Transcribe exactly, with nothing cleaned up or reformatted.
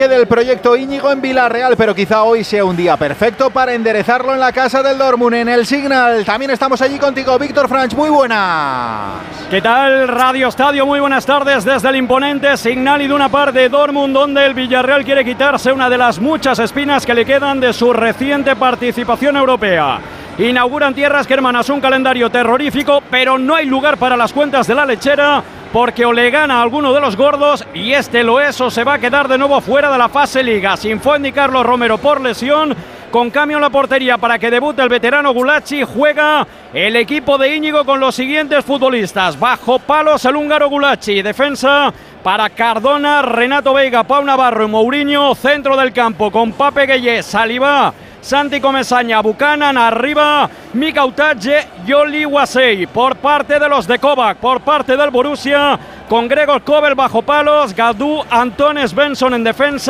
del proyecto Íñigo en Villarreal, pero quizá hoy sea un día perfecto para enderezarlo en la casa del Dortmund, en el Signal. También estamos allí contigo, Víctor Franch, muy buenas. ¿Qué tal, Radio Estadio? Muy buenas tardes desde el imponente Signal y de una parte de Dortmund, donde el Villarreal quiere quitarse una de las muchas espinas que le quedan de su reciente participación europea. Inauguran tierras germanas un calendario terrorífico, pero no hay lugar para las cuentas de la lechera, porque o le gana a alguno de los gordos y este lo es, o se va a quedar de nuevo fuera de la fase Liga. Sin Fuenni Carlos Romero por lesión, con cambio en la portería para que debute el veterano Gulacsi, juega el equipo de Íñigo con los siguientes futbolistas. Bajo palos el húngaro Gulacsi, defensa para Cardona, Renato Veiga, Pau Navarro y Mourinho, centro del campo con Pape Gueye, Saliba, Santi Comesaña, Buchanan, arriba Mika Utaje y Oli Wasei. Por parte de los de Kovac, por parte del Borussia, con Gregor Kobel bajo palos, Gadú, Anton Svensson en defensa.